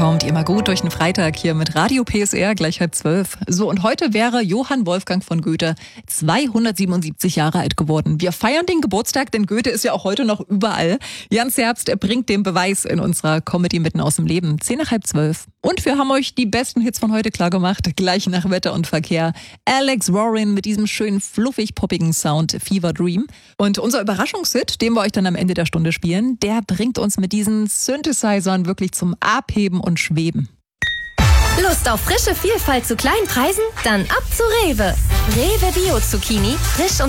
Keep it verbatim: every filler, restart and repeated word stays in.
kommt ihr mal gut durch den Freitag hier mit Radio P S R, gleich halb zwölf. So, und heute wäre Johann Wolfgang von Goethe zweihundertsiebenundsiebzig Jahre alt geworden. Wir feiern den Geburtstag, denn Goethe ist ja auch heute noch überall. Jan Zerbst bringt den Beweis in unserer Comedy mitten aus dem Leben. Zehn nach halb zwölf. Und wir haben euch die besten Hits von heute klar gemacht, gleich nach Wetter und Verkehr. Alex Warren mit diesem schönen, fluffig-poppigen Sound Fever Dream. Und unser Überraschungshit, den wir euch dann am Ende der Stunde spielen, der bringt uns mit diesen Synthesizern wirklich zum Abheben und Schweben. Lust auf frische Vielfalt zu kleinen Preisen? Dann ab zu Rewe. Rewe Bio Zucchini, frisch und